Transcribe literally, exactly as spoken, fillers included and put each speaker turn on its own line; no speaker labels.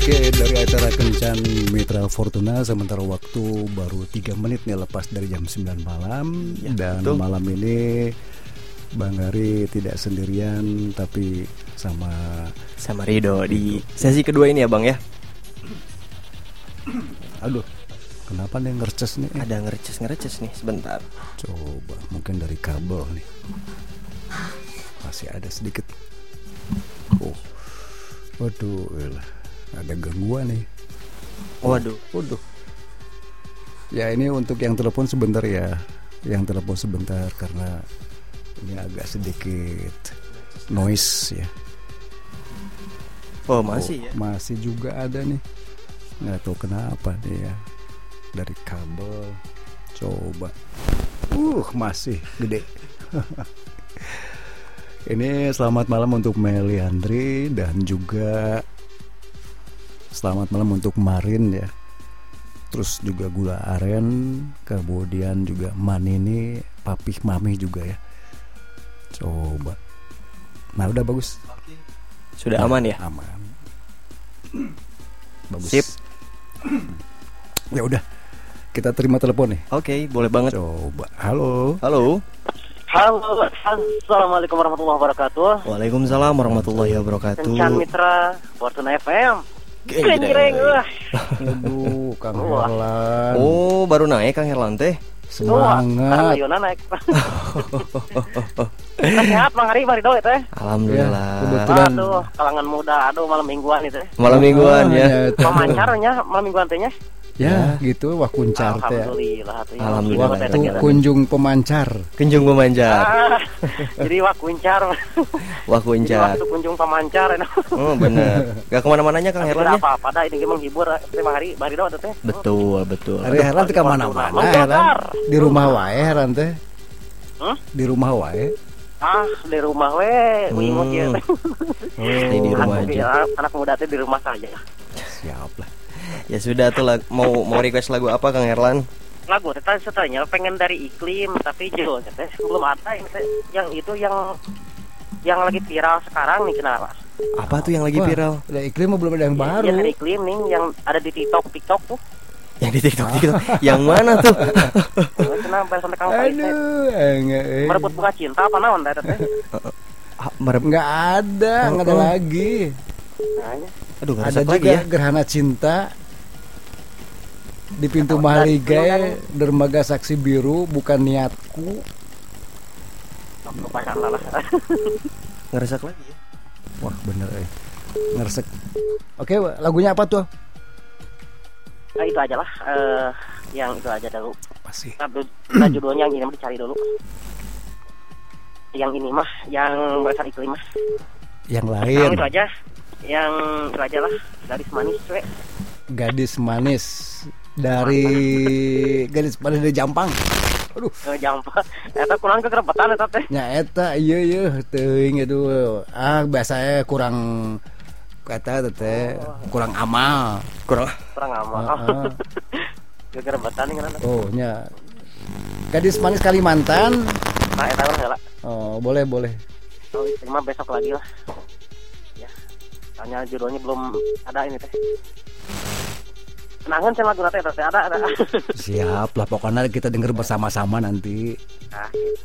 Oke, dari acara Kencan Mitra Fortuna, sementara waktu baru tiga menit nih lepas dari jam sembilan malam. Ya, dan betul. Malam ini Bang Ari tidak sendirian, tapi sama
sama Rido di sesi kedua ini ya Bang ya.
Aduh, kenapa nih ngerces nih?
Ada ngerces-ngerces nih sebentar.
Coba, mungkin dari kabel nih. Masih ada sedikit. Oh, waduh, elah. Ada gangguan nih.
Waduh,
waduh. Ya ini untuk yang telepon sebentar ya, yang telepon sebentar karena ini agak sedikit noise ya.
Oh masih oh, ya?
Masih juga ada nih. Nggak tahu kenapa nih ya. Dari kabel. Coba. Uh masih gede. Ini selamat malam untuk Meliandri dan juga selamat malam untuk Marin ya. Terus juga Gula Aren, kemudian juga Manini, Papih Mami juga ya. Coba. Nah, udah bagus.
Sudah
nah,
aman ya?
Aman. Bagus.
Sip.
Ya udah. Kita terima telepon nih.
Oke, okay, boleh banget.
Coba. Halo.
Halo.
Halo, assalamualaikum warahmatullahi wabarakatuh.
Waalaikumsalam warahmatullahi wabarakatuh.
Kencan Mitra Fortuna F M.
Keren,
wah.
Aduh, Kang Herlan.
Oh, baru naik Kang Herlan teh.
Semangat.
Ayo naik. Sehat Bang Ari bari doa teh.
Alhamdulillah.
Ya, kebetulan.
Aduh, kalangan muda, aduh malam mingguan itu.
Malam mingguan
oh,
ya.
Pemancarnya malam mingguan tehnya.
Ya, ya, gitu wah kuncar teh.
Alhamdulillah.
Alhamdulillah.
Waktu kunjung pemancar.
Kunjung pemancar.
Ah, jadi wah kuncar.
Wah kuncar.
Waktu kunjung pemancar.
Oh benar. Gak kemana-mananya Kang Herlan ya?
Apa pada ini menghibur terima hari bari doa teh.
Betul betul.
Hari Herlan teh kemana-mana Herlan? Di rumah wae Herlan teh.
Hmm?
Di rumah wae.
Ah, di rumah we, imut ya.
Oh, di rumah aja.
Anak muda teh di rumah saja.
Siap lah. Ya sudah tuh lag- mau mau request lagu apa Kang Herlan?
Lagu teh setelahnya pengen dari Iklim tapi judulnya teh belum ada yang teh, yang itu yang yang lagi viral sekarang nih kenapa?
Apa tuh yang lagi
Wah,
viral?
Ada Iklim belum ada yang
ya,
baru.
Yang dari Iklim nih yang ada di TikTok TikTok tuh.
Yang di TikTok TikTok. Yang mana tuh?
Kenapa sampai Kang
Faiz? Aduh, enggak. Eh.
Merebut bunga cinta apa naon teh teh?
Enggak ada, enggak ada lagi.
Aduh,
ada
juga
lagi ya Gerhana Cinta di pintu Mahligai dermaga saksi biru bukan niatku.
Ngeresek lagi ya.
Wah bener eh ngeresek. Oke lagunya apa tuh?
Nah, itu aja lah uh, yang itu aja dulu.
Pasti.
Nah, judulnya yang ini mah dicari dulu. Yang ini mah yang bahasa Iklim mah.
Yang lain.
Yang itu aja. Yang itu aja lah. Gadis manis we.
Gadis manis dari gadis manis dari Jampang. Aduh,
uh, Jampang. Eta kurang kekerepetan eta teh.
Nya eta ieu ieu teuing aduh. Ah biasanya kurang kata teh oh. kurang amal.
Kurang kurang amal.
Uh, uh.
Kekerepetan ngana.
Oh, nya. Gadis manis Kalimantan.
Nah, eta lah.
Oh, boleh boleh.
Oh, terima besok lagi lah. Ya. Tanya judulnya belum ada ini teh. Kenangan sama lagu teh ada ada.
Siap lah pokoknya kita denger bersama-sama nanti.
Nah, gitu.